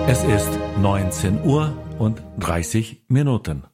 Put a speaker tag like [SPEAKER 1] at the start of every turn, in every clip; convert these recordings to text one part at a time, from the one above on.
[SPEAKER 1] Es ist 19:30 Uhr.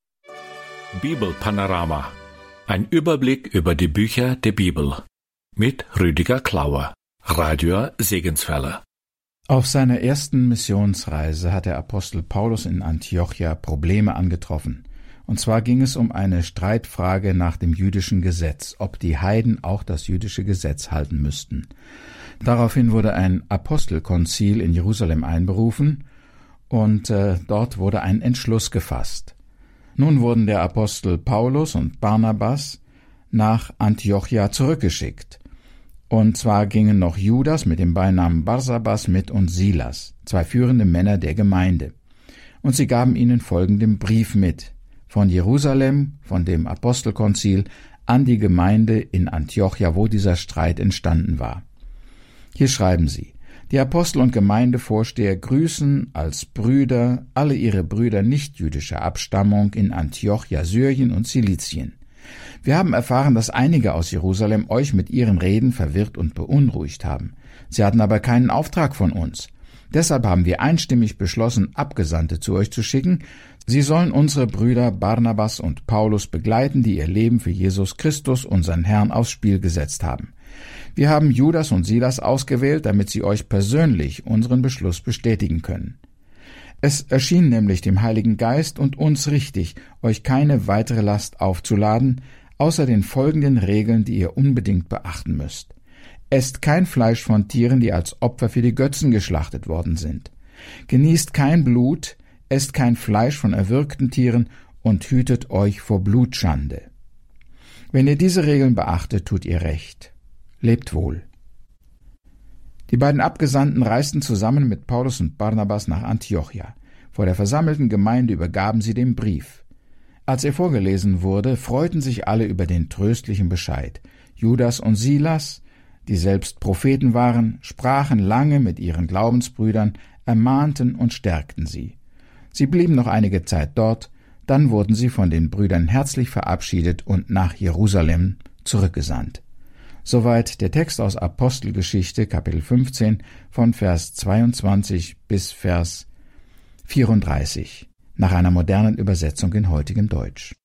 [SPEAKER 1] Bibelpanorama. Ein Überblick über die Bücher der Bibel. Mit Rüdiger Klauer, Radio Segenswelle.
[SPEAKER 2] Auf seiner ersten Missionsreise hat der Apostel Paulus in Antiochia Probleme angetroffen. Und zwar ging es um eine Streitfrage nach dem jüdischen Gesetz, ob die Heiden auch das jüdische Gesetz halten müssten. Daraufhin wurde ein Apostelkonzil in Jerusalem einberufen und dort wurde ein Entschluss gefasst. Nun wurden der Apostel Paulus und Barnabas nach Antiochia zurückgeschickt. Und zwar gingen noch Judas mit dem Beinamen Barsabas mit und Silas, zwei führende Männer der Gemeinde. Und sie gaben ihnen folgenden Brief mit, von Jerusalem, von dem Apostelkonzil, an die Gemeinde in Antiochia, wo dieser Streit entstanden war. Hier schreiben sie: Die Apostel und Gemeindevorsteher grüßen als Brüder alle ihre Brüder nichtjüdischer Abstammung in Antiochia, Syrien und Zilizien. Wir haben erfahren, dass einige aus Jerusalem euch mit ihren Reden verwirrt und beunruhigt haben. Sie hatten aber keinen Auftrag von uns. Deshalb haben wir einstimmig beschlossen, Abgesandte zu euch zu schicken. Sie sollen unsere Brüder Barnabas und Paulus begleiten, die ihr Leben für Jesus Christus, unseren Herrn, aufs Spiel gesetzt haben. Wir haben Judas und Silas ausgewählt, damit sie euch persönlich unseren Beschluss bestätigen können. Es erschien nämlich dem Heiligen Geist und uns richtig, euch keine weitere Last aufzuladen, außer den folgenden Regeln, die ihr unbedingt beachten müsst. Esst kein Fleisch von Tieren, die als Opfer für die Götzen geschlachtet worden sind. Genießt kein Blut, esst kein Fleisch von erwürgten Tieren und hütet euch vor Blutschande. Wenn ihr diese Regeln beachtet, tut ihr recht. Lebt wohl. Die beiden Abgesandten reisten zusammen mit Paulus und Barnabas nach Antiochia. Vor der versammelten Gemeinde übergaben sie den Brief. Als er vorgelesen wurde, freuten sich alle über den tröstlichen Bescheid. Judas und Silas, die selbst Propheten waren, sprachen lange mit ihren Glaubensbrüdern, ermahnten und stärkten sie. Sie blieben noch einige Zeit dort, dann wurden sie von den Brüdern herzlich verabschiedet und nach Jerusalem zurückgesandt. Soweit der Text aus Apostelgeschichte, Kapitel 15, von Vers 22 bis Vers 34, nach einer modernen Übersetzung in heutigem Deutsch.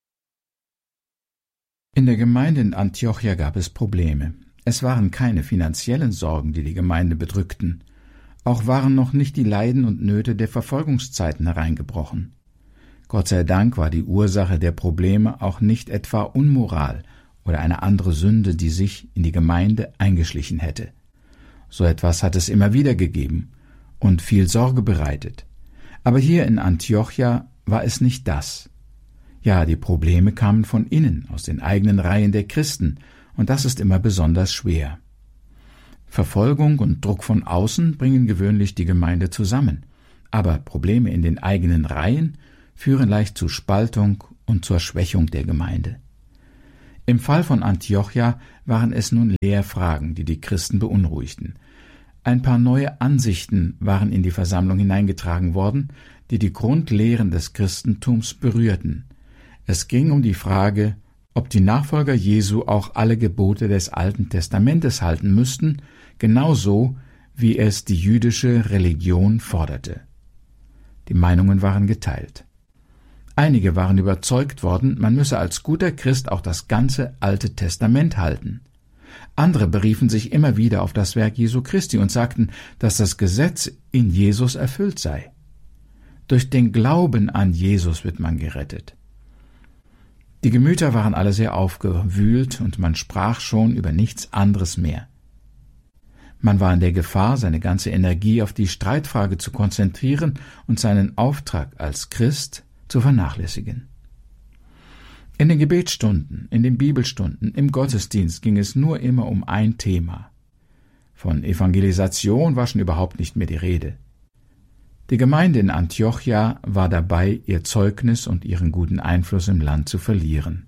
[SPEAKER 2] In der Gemeinde in Antiochia gab es Probleme. Es waren keine finanziellen Sorgen, die die Gemeinde bedrückten. Auch waren noch nicht die Leiden und Nöte der Verfolgungszeiten hereingebrochen. Gott sei Dank war die Ursache der Probleme auch nicht etwa Unmoral oder eine andere Sünde, die sich in die Gemeinde eingeschlichen hätte. So etwas hat es immer wieder gegeben und viel Sorge bereitet. Aber hier in Antiochia war es nicht das. Ja, die Probleme kamen von innen, aus den eigenen Reihen der Christen, und das ist immer besonders schwer. Verfolgung und Druck von außen bringen gewöhnlich die Gemeinde zusammen, aber Probleme in den eigenen Reihen führen leicht zu Spaltung und zur Schwächung der Gemeinde. Im Fall von Antiochia waren es nun Lehrfragen, die die Christen beunruhigten. Ein paar neue Ansichten waren in die Versammlung hineingetragen worden, die die Grundlehren des Christentums berührten. Es ging um die Frage, ob die Nachfolger Jesu auch alle Gebote des Alten Testamentes halten müssten, genauso wie es die jüdische Religion forderte. Die Meinungen waren geteilt. Einige waren überzeugt worden, man müsse als guter Christ auch das ganze Alte Testament halten. Andere beriefen sich immer wieder auf das Werk Jesu Christi und sagten, dass das Gesetz in Jesus erfüllt sei. Durch den Glauben an Jesus wird man gerettet. Die Gemüter waren alle sehr aufgewühlt und man sprach schon über nichts anderes mehr. Man war in der Gefahr, seine ganze Energie auf die Streitfrage zu konzentrieren und seinen Auftrag als Christ zu vernachlässigen. In den Gebetsstunden, in den Bibelstunden, im Gottesdienst ging es nur immer um ein Thema. Von Evangelisation war schon überhaupt nicht mehr die Rede. Die Gemeinde in Antiochia war dabei, ihr Zeugnis und ihren guten Einfluss im Land zu verlieren.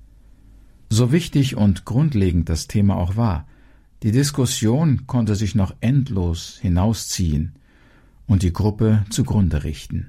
[SPEAKER 2] So wichtig und grundlegend das Thema auch war, die Diskussion konnte sich noch endlos hinausziehen und die Gruppe zugrunde richten.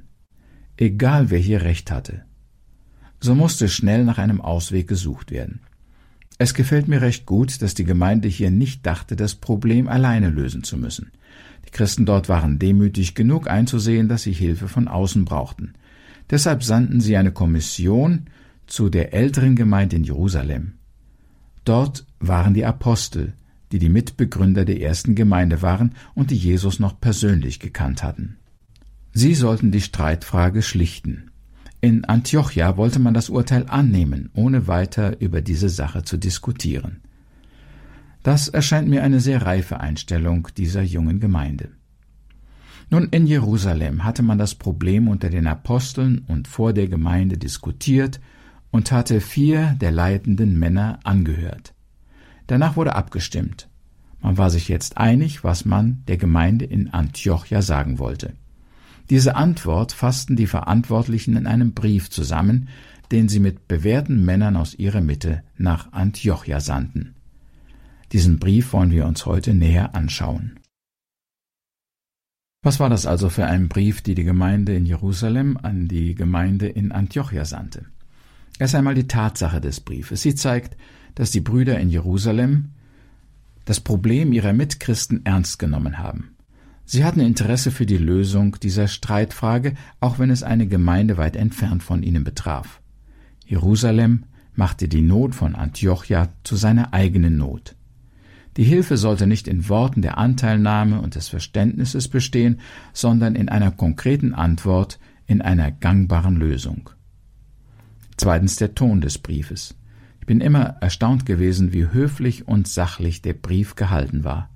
[SPEAKER 2] Egal wer hier Recht hatte. So musste schnell nach einem Ausweg gesucht werden. Es gefällt mir recht gut, dass die Gemeinde hier nicht dachte, das Problem alleine lösen zu müssen. Die Christen dort waren demütig genug einzusehen, dass sie Hilfe von außen brauchten. Deshalb sandten sie eine Kommission zu der älteren Gemeinde in Jerusalem. Dort waren die Apostel, die die Mitbegründer der ersten Gemeinde waren und die Jesus noch persönlich gekannt hatten. Sie sollten die Streitfrage schlichten. In Antiochia wollte man das Urteil annehmen, ohne weiter über diese Sache zu diskutieren. Das erscheint mir eine sehr reife Einstellung dieser jungen Gemeinde. Nun, in Jerusalem hatte man das Problem unter den Aposteln und vor der Gemeinde diskutiert und hatte 4 der leitenden Männer angehört. Danach wurde abgestimmt. Man war sich jetzt einig, was man der Gemeinde in Antiochia sagen wollte. Diese Antwort fassten die Verantwortlichen in einem Brief zusammen, den sie mit bewährten Männern aus ihrer Mitte nach Antiochia sandten. Diesen Brief wollen wir uns heute näher anschauen. Was war das also für ein Brief, die Gemeinde in Jerusalem an die Gemeinde in Antiochia sandte? Erst einmal die Tatsache des Briefes. Sie zeigt, dass die Brüder in Jerusalem das Problem ihrer Mitchristen ernst genommen haben. Sie hatten Interesse für die Lösung dieser Streitfrage, auch wenn es eine Gemeinde weit entfernt von ihnen betraf. Jerusalem machte die Not von Antiochia zu seiner eigenen Not. Die Hilfe sollte nicht in Worten der Anteilnahme und des Verständnisses bestehen, sondern in einer konkreten Antwort, in einer gangbaren Lösung. Zweitens der Ton des Briefes. Ich bin immer erstaunt gewesen, wie höflich und sachlich der Brief gehalten war.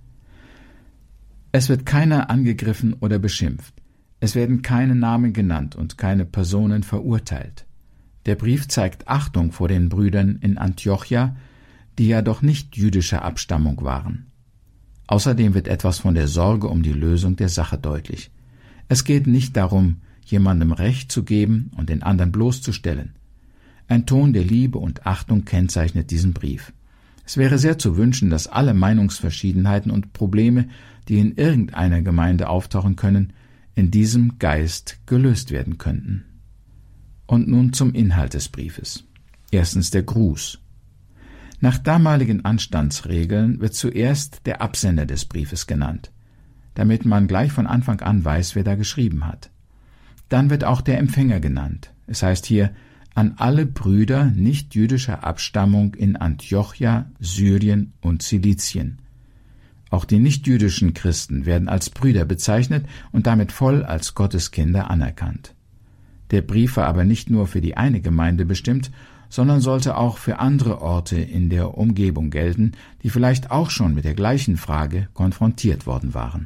[SPEAKER 2] Es wird keiner angegriffen oder beschimpft. Es werden keine Namen genannt und keine Personen verurteilt. Der Brief zeigt Achtung vor den Brüdern in Antiochia, die ja doch nicht jüdischer Abstammung waren. Außerdem wird etwas von der Sorge um die Lösung der Sache deutlich. Es geht nicht darum, jemandem Recht zu geben und den anderen bloßzustellen. Ein Ton der Liebe und Achtung kennzeichnet diesen Brief. Es wäre sehr zu wünschen, dass alle Meinungsverschiedenheiten und Probleme, die in irgendeiner Gemeinde auftauchen können, in diesem Geist gelöst werden könnten. Und nun zum Inhalt des Briefes. Erstens der Gruß. Nach damaligen Anstandsregeln wird zuerst der Absender des Briefes genannt, damit man gleich von Anfang an weiß, wer da geschrieben hat. Dann wird auch der Empfänger genannt. Es heißt hier, an alle Brüder nicht-jüdischer Abstammung in Antiochia, Syrien und Zilizien. Auch die nicht-jüdischen Christen werden als Brüder bezeichnet und damit voll als Gotteskinder anerkannt. Der Brief war aber nicht nur für die eine Gemeinde bestimmt, sondern sollte auch für andere Orte in der Umgebung gelten, die vielleicht auch schon mit der gleichen Frage konfrontiert worden waren.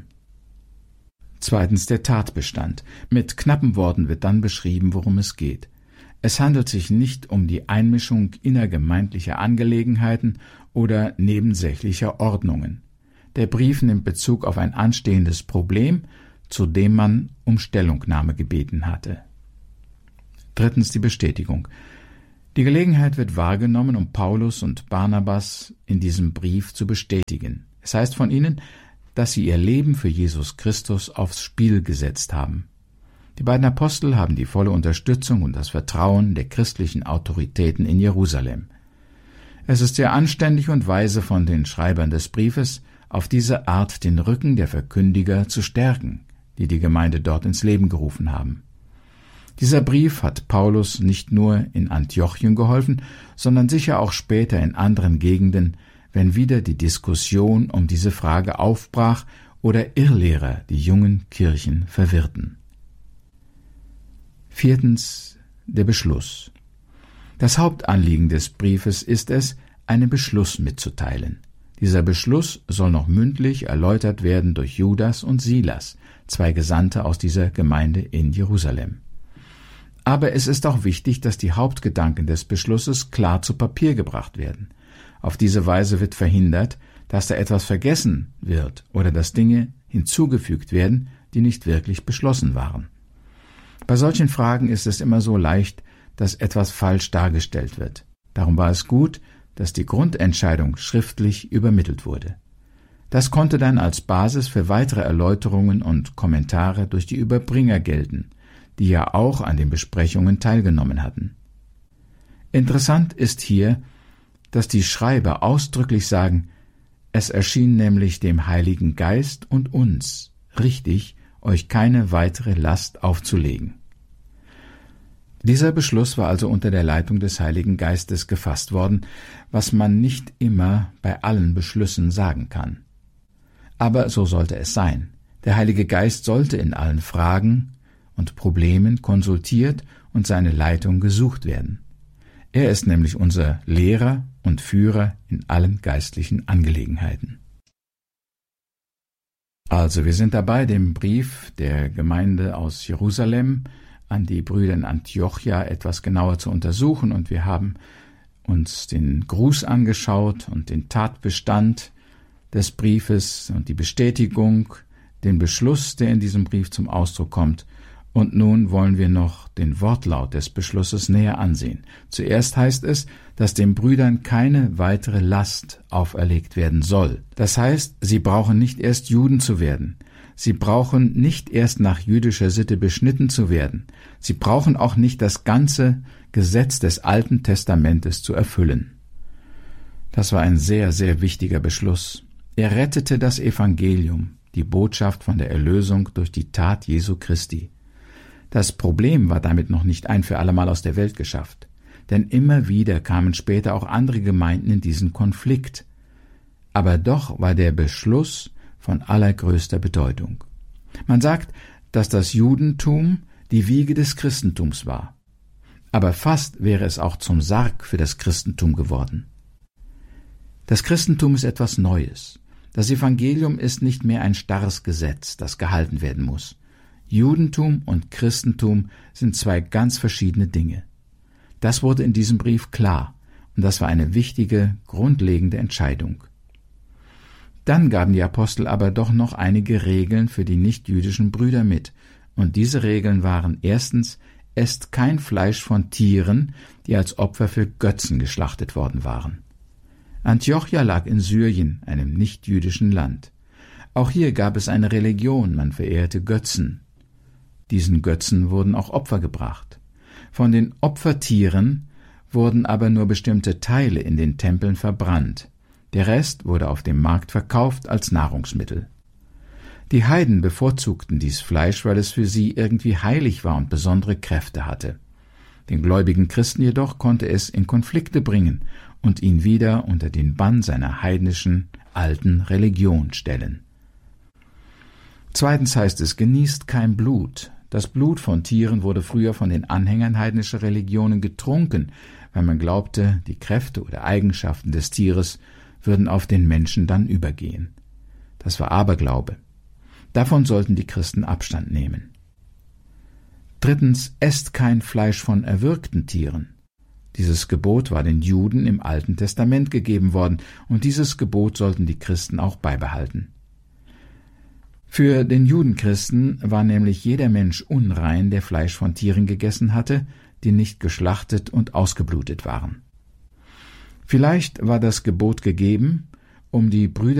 [SPEAKER 2] Zweitens der Tatbestand. Mit knappen Worten wird dann beschrieben, worum es geht. Es handelt sich nicht um die Einmischung innergemeindlicher Angelegenheiten oder nebensächlicher Ordnungen. Der Brief nimmt Bezug auf ein anstehendes Problem, zu dem man um Stellungnahme gebeten hatte. Drittens die Bestätigung. Die Gelegenheit wird wahrgenommen, um Paulus und Barnabas in diesem Brief zu bestätigen. Es heißt von ihnen, dass sie ihr Leben für Jesus Christus aufs Spiel gesetzt haben. Die beiden Apostel haben die volle Unterstützung und das Vertrauen der christlichen Autoritäten in Jerusalem. Es ist sehr anständig und weise von den Schreibern des Briefes, auf diese Art den Rücken der Verkündiger zu stärken, die die Gemeinde dort ins Leben gerufen haben. Dieser Brief hat Paulus nicht nur in Antiochien geholfen, sondern sicher auch später in anderen Gegenden, wenn wieder die Diskussion um diese Frage aufbrach oder Irrlehrer die jungen Kirchen verwirrten. Viertens, der Beschluss. Das Hauptanliegen des Briefes ist es, einen Beschluss mitzuteilen. Dieser Beschluss soll noch mündlich erläutert werden durch Judas und Silas, 2 Gesandte aus dieser Gemeinde in Jerusalem. Aber es ist auch wichtig, dass die Hauptgedanken des Beschlusses klar zu Papier gebracht werden. Auf diese Weise wird verhindert, dass da etwas vergessen wird oder dass Dinge hinzugefügt werden, die nicht wirklich beschlossen waren. Bei solchen Fragen ist es immer so leicht, dass etwas falsch dargestellt wird. Darum war es gut, dass die Grundentscheidung schriftlich übermittelt wurde. Das konnte dann als Basis für weitere Erläuterungen und Kommentare durch die Überbringer gelten, die ja auch an den Besprechungen teilgenommen hatten. Interessant ist hier, dass die Schreiber ausdrücklich sagen, es erschien nämlich dem Heiligen Geist und uns richtig, euch keine weitere Last aufzulegen. Dieser Beschluss war also unter der Leitung des Heiligen Geistes gefasst worden, was man nicht immer bei allen Beschlüssen sagen kann. Aber so sollte es sein. Der Heilige Geist sollte in allen Fragen und Problemen konsultiert und seine Leitung gesucht werden. Er ist nämlich unser Lehrer und Führer in allen geistlichen Angelegenheiten. Also, wir sind dabei, den Brief der Gemeinde aus Jerusalem an die Brüder in Antiochia etwas genauer zu untersuchen, und wir haben uns den Gruß angeschaut und den Tatbestand des Briefes und die Bestätigung, den Beschluss, der in diesem Brief zum Ausdruck kommt. Und nun wollen wir noch den Wortlaut des Beschlusses näher ansehen. Zuerst heißt es, dass den Brüdern keine weitere Last auferlegt werden soll. Das heißt, sie brauchen nicht erst Juden zu werden. Sie brauchen nicht erst nach jüdischer Sitte beschnitten zu werden. Sie brauchen auch nicht das ganze Gesetz des Alten Testamentes zu erfüllen. Das war ein sehr, sehr wichtiger Beschluss. Er rettete das Evangelium, die Botschaft von der Erlösung durch die Tat Jesu Christi. Das Problem war damit noch nicht ein für allemal aus der Welt geschafft, denn immer wieder kamen später auch andere Gemeinden in diesen Konflikt. Aber doch war der Beschluss von allergrößter Bedeutung. Man sagt, dass das Judentum die Wiege des Christentums war. Aber fast wäre es auch zum Sarg für das Christentum geworden. Das Christentum ist etwas Neues. Das Evangelium ist nicht mehr ein starres Gesetz, das gehalten werden muss. Judentum und Christentum sind zwei ganz verschiedene Dinge. Das wurde in diesem Brief klar, und das war eine wichtige, grundlegende Entscheidung. Dann gaben die Apostel aber doch noch einige Regeln für die nichtjüdischen Brüder mit, und diese Regeln waren: erstens, esst kein Fleisch von Tieren, die als Opfer für Götzen geschlachtet worden waren. Antiochia lag in Syrien, einem nichtjüdischen Land. Auch hier gab es eine Religion, man verehrte Götzen. Diesen Götzen wurden auch Opfer gebracht. Von den Opfertieren wurden aber nur bestimmte Teile in den Tempeln verbrannt. Der Rest wurde auf dem Markt verkauft als Nahrungsmittel. Die Heiden bevorzugten dies Fleisch, weil es für sie irgendwie heilig war und besondere Kräfte hatte. Den gläubigen Christen jedoch konnte es in Konflikte bringen und ihn wieder unter den Bann seiner heidnischen, alten Religion stellen. Zweitens heißt es, genießt kein Blut. Das Blut von Tieren wurde früher von den Anhängern heidnischer Religionen getrunken, weil man glaubte, die Kräfte oder Eigenschaften des Tieres würden auf den Menschen dann übergehen. Das war Aberglaube. Davon sollten die Christen Abstand nehmen. Drittens, esst kein Fleisch von erwürgten Tieren. Dieses Gebot war den Juden im Alten Testament gegeben worden, und dieses Gebot sollten die Christen auch beibehalten. Für den Judenchristen war nämlich jeder Mensch unrein, der Fleisch von Tieren gegessen hatte, die nicht geschlachtet und ausgeblutet waren. Vielleicht war das Gebot gegeben, um die Brüder